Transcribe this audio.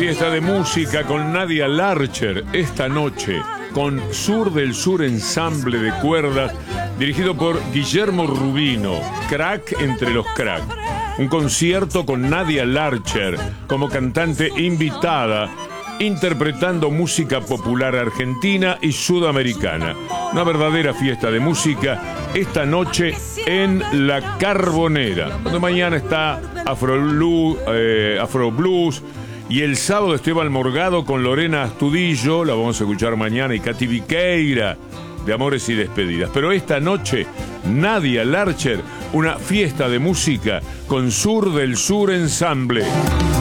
fiesta de música con Nadia Larcher esta noche con Sur del Sur Ensamble de Cuerdas, dirigido por Guillermo Rubino, crack entre los crack. Un concierto con Nadia Larcher como cantante invitada, interpretando música popular argentina y sudamericana. Una verdadera fiesta de música esta noche en La Carbonera, donde mañana está Afro Blues, y el sábado Esteban Morgado con Lorena Astudillo, la vamos a escuchar mañana, y Katy Viqueira, de Amores y Despedidas. Pero esta noche, Nadia Larcher, una fiesta de música con Sur del Sur Ensamble.